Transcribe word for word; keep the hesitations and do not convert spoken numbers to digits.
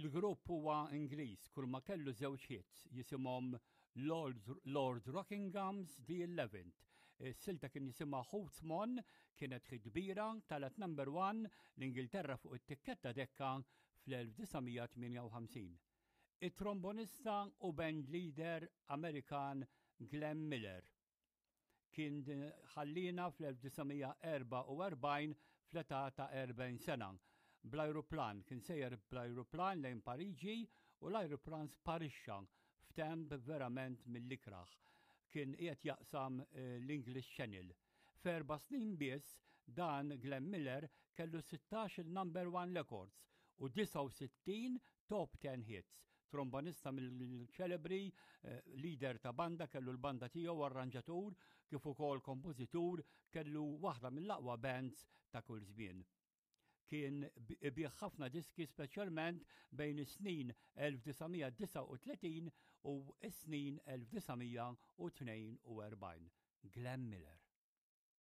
Il-grupp huwa Ingliż kull ma kellu żewġ hits jisimhom Lord, Lord Rockingham's The Eleventh. Is-silta kien jisimha Hootsmon, kienet ħid kbira talet number one l-Ingilterra fuq it-tikketta dekka fl-1958. It-trombonista u band leader Amerikan Glenn Miller kien ħallina fl-1944 fl-età ta' erbgħin sena. Bl-ajruplan, kien sejjer bl-ajruplan lejn Pariġi u l-ajruplan sparixxa f'temp verament mill-ikraħ. Kien qiegħed jaqsam l-English Channel. F'erba' snin biss dan Glenn Miller kellu sitax il-number one records u tisa' u sittin top ten hits. Trombonista mill-ċelebri, leader ta' banda kellu l-banda tiegħu arranġatur kif ukoll kompożitur kellu waħda mill-aqwa bands ta' kull żmien. Kien bieħ ħafna diski speċjalment bejn is-snin elf tisgħumija disa' u tletin u s-snin elf tisgħumija tnejn u erbgħin. Glenn Miller.